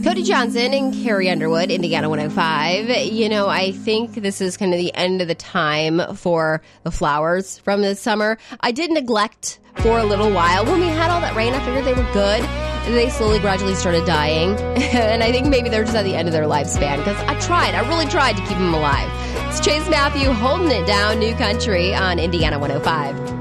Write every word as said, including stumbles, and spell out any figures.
Cody Johnson and Carrie Underwood, Indiana one oh five. You know, I think this is kind of the end of the time for the flowers from this summer. I did neglect for a little while. When we had all that rain, I figured they were good. They slowly, gradually started dying. And I think maybe they're just at the end of their lifespan because I tried. I really tried to keep them alive. It's Chase Matthew holding it down, New Country on Indiana one oh five.